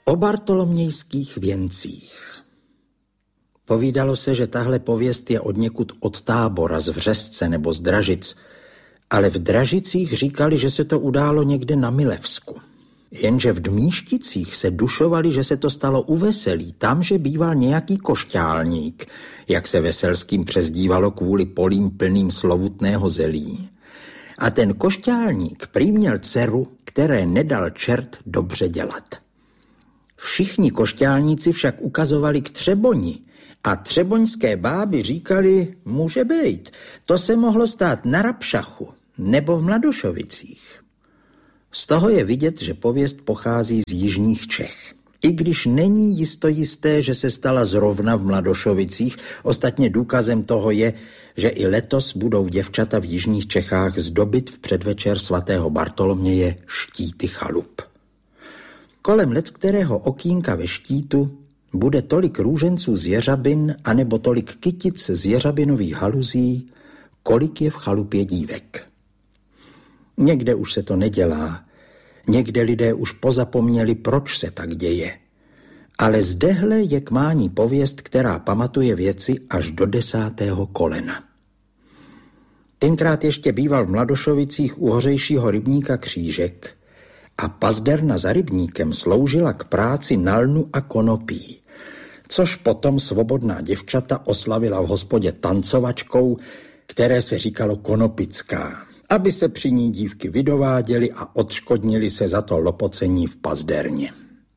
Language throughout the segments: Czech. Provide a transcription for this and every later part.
O bartolomějských věncích. Povídalo se, že tahle pověst je odněkud od Tábora, z Vřesce nebo z Dražic, ale v Dražicích říkali, že se to událo někde na Milevsku. Jenže v Dmíšticích se dušovali, že se to stalo u Veselí, tam, že býval nějaký košťálník, jak se Veselským přezdívalo kvůli polím plným slovutného zelí. A ten košťálník prý měl dceru, které nedal čert dobře dělat. Všichni košťálníci však ukazovali k Třeboni a třeboňské báby říkali, může bejt, to se mohlo stát na Rapšachu nebo v Mladošovicích. Z toho je vidět, že pověst pochází z jižních Čech. I když není jisté, že se stala zrovna v Mladošovicích, ostatně důkazem toho je, že i letos budou děvčata v jižních Čechách zdobit v předvečer svatého Bartoloměje štíty chalup. Kolem leckterého okýnka ve štítu bude tolik růženců z jeřabin anebo tolik kytic z jeřabinových haluzí, kolik je v chalupě dívek. Někde už se to nedělá, někde lidé už pozapomněli, proč se tak děje. Ale zdehle je k mání pověst, která pamatuje věci až do 10. kolena. Tenkrát ještě býval v Mladošovicích u hořejšího rybníka Křížek a pazderna za rybníkem sloužila k práci na lnu a konopí, což potom svobodná děvčata oslavila v hospodě tancovačkou, které se říkalo Konopická, aby se při ní dívky vydováděly a odškodnili se za to lopocení v pazderně.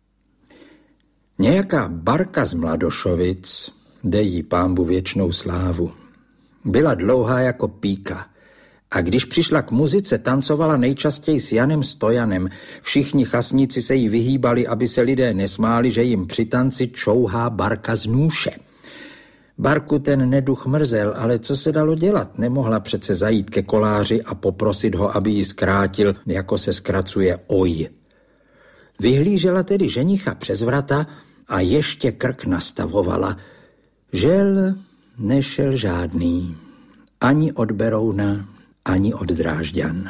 Nějaká Barka z Mladošovic, dej jí pánbu věčnou slávu, byla dlouhá jako píka a když přišla k muzice, tancovala nejčastěji s Janem Stojanem. Všichni chasníci se jí vyhýbali, aby se lidé nesmáli, že jim při tanci čouhá Barka z nůše. Barku ten neduch mrzel, ale co se dalo dělat? Nemohla přece zajít ke koláři a poprosit ho, aby ji zkrátil, jako se zkracuje oj. Vyhlížela tedy ženicha přes vrata a ještě krk nastavovala. Žel nešel žádný, ani od Berouna, ani od Drážďan.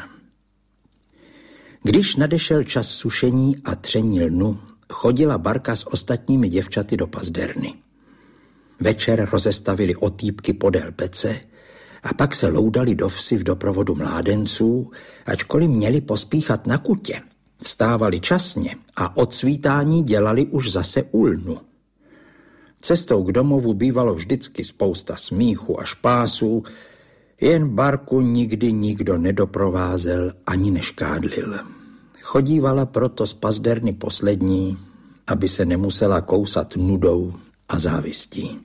Když nadešel čas sušení a tření lnu, chodila Barka s ostatními děvčaty do pazderny. Večer rozestavili otýpky podél pece a pak se loudali do vsi v doprovodu mládenců, ačkoliv měli pospíchat na kutě. Vstávali časně a od svítání dělali už zase u lnu. Cestou k domovu bývalo vždycky spousta smíchu a špásů, jen Barku nikdy nikdo nedoprovázel ani neškádlil. Chodívala proto z pazderny poslední, aby se nemusela kousat nudou a závistí.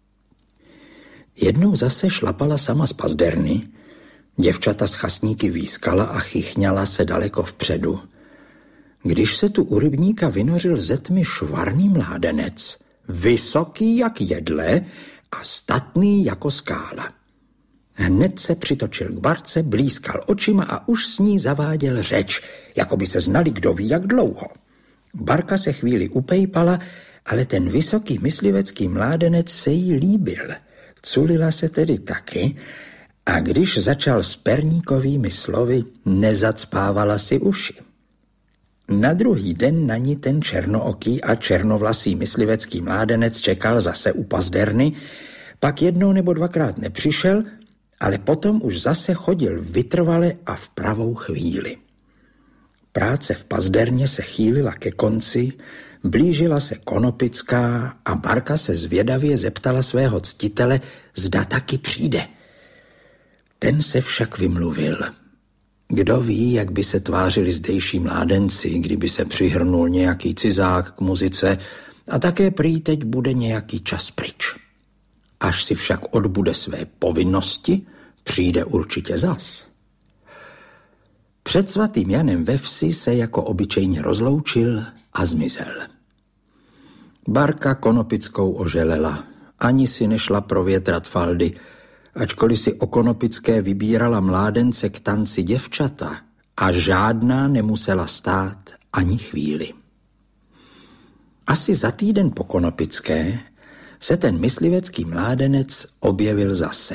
Jednou zase šlapala sama z pazderny, děvčata z chasníky výskala a chychňala se daleko vpředu, když se tu u rybníka vynořil ze tmy švarný mládenec, vysoký jak jedle a statný jako skála. Hned se přitočil k Barce, blízkal očima a už s ní zaváděl řeč, jako by se znali kdo ví jak dlouho. Barka se chvíli upejpala, ale ten vysoký myslivecký mládenec se jí líbil. Culila se tedy taky a když začal s perníkovými slovy, nezacpávala si uši. Na druhý den na ní ten černooký a černovlasý myslivecký mládenec čekal zase u pazderny, pak jednou nebo dvakrát nepřišel, ale potom už zase chodil vytrvale a v pravou chvíli. Práce v pazderně se chýlila ke konci, blížila se Konopická a Barka se zvědavě zeptala svého ctitele, zda taky přijde. Ten se však vymluvil. Kdo ví, jak by se tvářili zdejší mládenci, kdyby se přihrnul nějaký cizák k muzice a také prý teď bude nějaký čas pryč. Až si však odbude své povinnosti, přijde určitě zas. Před svatým Janem ve vsi se jako obyčejně rozloučil a zmizel. Barka Konopickou oželela, ani si nešla provětrat faldy, ačkoliv si o Konopické vybírala mládence k tanci děvčata a žádná nemusela stát ani chvíli. Asi za týden po Konopické se ten myslivecký mládenec objevil zase.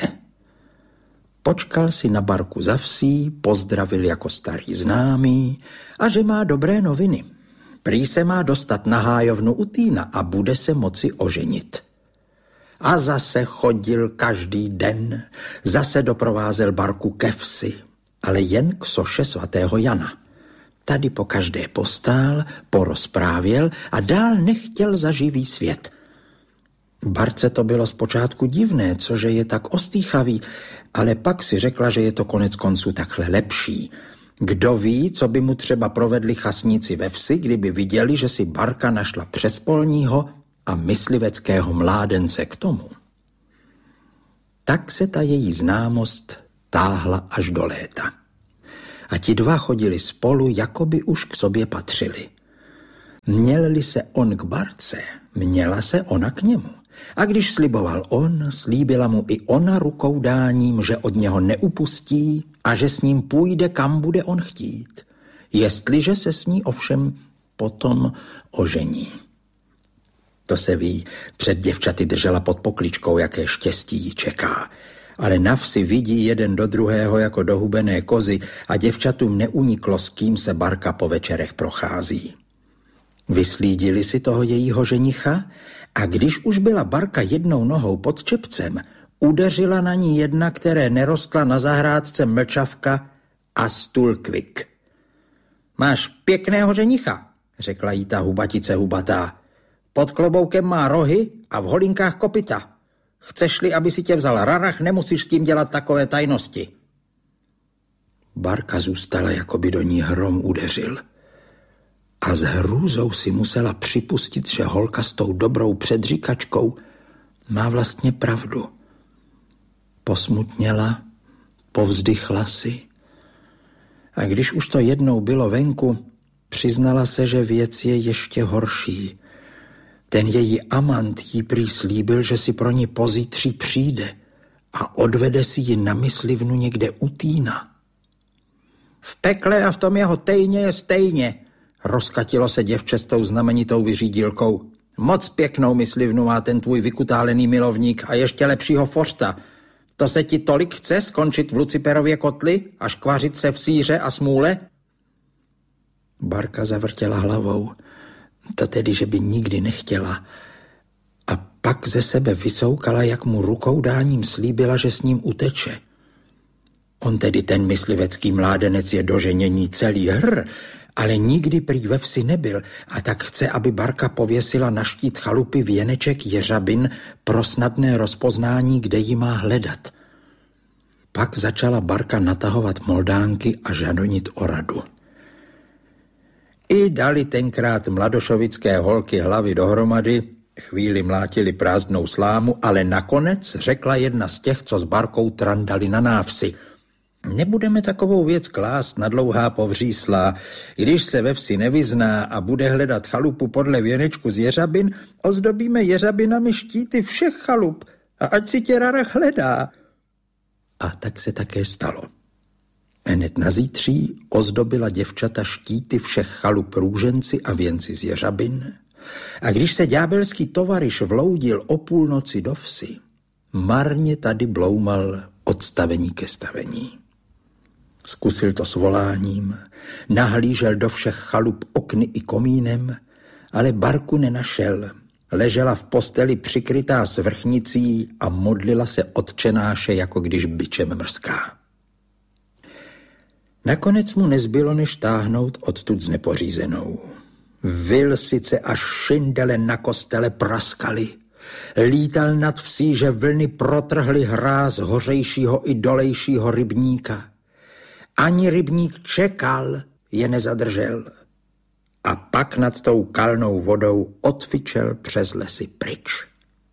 Počkal si na Barku za vsí, pozdravil jako starý známý a že má dobré noviny. Prý se má dostat na hájovnu u Týna a bude se moci oženit. A zase chodil každý den, zase doprovázel Barku ke vsi, ale jen k soše svatého Jana. Tady po každé postál, porozprávěl a dál nechtěl za živý svět. Barce to bylo zpočátku divné, cože je tak ostýchavý, ale pak si řekla, že je to konec konců takhle lepší. Kdo ví, co by mu třeba provedli chasníci ve vsi, kdyby viděli, že si Barka našla přespolního a mysliveckého mládence k tomu. Tak se ta její známost táhla až do léta. A ti dva chodili spolu, jako by už k sobě patřili. Měl-li se on k Barce, měla se ona k němu. A když sliboval on, slíbila mu i ona rukou dáním, že od něho neupustí a že s ním půjde, kam bude on chtít. Jestliže se s ní ovšem potom ožení. To se ví, před děvčaty držela pod pokličkou, jaké štěstí jí čeká. Ale na vsi vidí jeden do druhého jako dohubené kozy a děvčatům neuniklo, s kým se Barka po večerech prochází. Vyslídili si toho jejího ženicha a když už byla Barka jednou nohou pod čepcem, udeřila na ní jedna, které nerostla na zahrádce mlčavka a stulkvik. Máš pěkného ženicha, řekla jí ta hubatice hubatá. Pod kloboukem má rohy a v holinkách kopyta. Chceš-li, aby si tě vzal rarach, nemusíš s tím dělat takové tajnosti. Barka zůstala, jako by do ní hrom udeřil. A s hrůzou si musela připustit, že holka s tou dobrou předříkačkou má vlastně pravdu. Posmutněla, povzdychla si. A když už to jednou bylo venku, přiznala se, že věc je ještě horší. Ten její amant jí prý slíbil, že si pro ní pozítří přijde a odvede si ji na myslivnu někde u Týna. V pekle a v tom jeho tejně je stejně, rozkatilo se děvče s tou znamenitou vyřídilkou. Moc pěknou myslivnu má ten tvůj vykutálený milovník a ještě lepšího fořta. To se ti tolik chce skončit v Luciperově kotli a škvařit se v síře a smůle? Barka zavrtěla hlavou. To tedy, že by nikdy nechtěla. A pak ze sebe vysoukala, jak mu rukou dáním slíbila, že s ním uteče. On tedy ten myslivecký mládenec je do ženění celý ale nikdy prý ve vsi nebyl a tak chce, aby Barka pověsila na štít chalupy věneček jeřabin pro snadné rozpoznání, kde ji má hledat. Pak začala Barka natahovat moldánky a žadonit o radu. I dali tenkrát mladošovické holky hlavy dohromady, chvíli mlátili prázdnou slámu, ale nakonec řekla jedna z těch, co s Barkou trandali na návsi. Nebudeme takovou věc klást na dlouhá povřísla. Když se ve vsi nevyzná a bude hledat chalupu podle věnečku z jeřabin, ozdobíme jeřabinami štíty všech chalup a ať si tě rarach hledá. A tak se také stalo. Hned na zítří ozdobila děvčata štíty všech chalup růženci a věnci z jeřabin. A když se ďábelský tovaryš vloudil o půlnoci do vsi, marně tady bloumal od stavení ke stavení. Zkusil to s voláním, nahlížel do všech chalup okny i komínem, ale Barku nenašel. Ležela v posteli přikrytá svrchnicí a modlila se Otčenáše, jako když bičem mrská. Nakonec mu nezbylo, než táhnout odtud s nepořízenou. Vil sice až šindele na kostele praskaly. Lítal nad vsí, že vlny protrhly hráz hořejšího i dolejšího rybníka. Ani rybník čekal, je nezadržel. A pak nad tou kalnou vodou odfičel přes lesy pryč.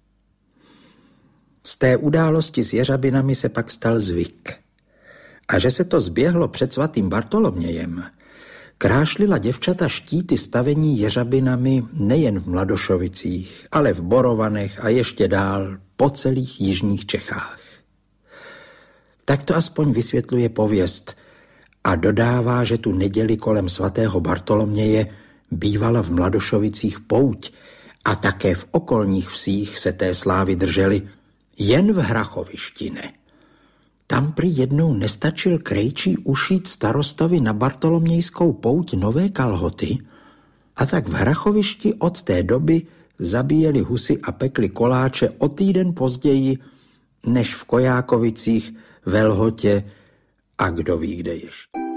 Z té události s jeřabinami se pak stal zvyk. A že se to zběhlo před svatým Bartolomějem, krášlila děvčata štíty stavení jeřabinami nejen v Mladošovicích, ale v Borovanech a ještě dál po celých jižních Čechách. Tak to aspoň vysvětluje pověst a dodává, že tu neděli kolem svatého Bartoloměje bývala v Mladošovicích pouť a také v okolních vsích se té slávy drželi, jen v Hrachovišti ne. Tam prý jednou nestačil krejčí ušít starostovi na bartolomějskou pouť nové kalhoty A tak v Hrachovišti od té doby zabíjeli husy a pekli koláče o týden později než v Kojákovicích, ve Lhotě a kdo ví kde ještě.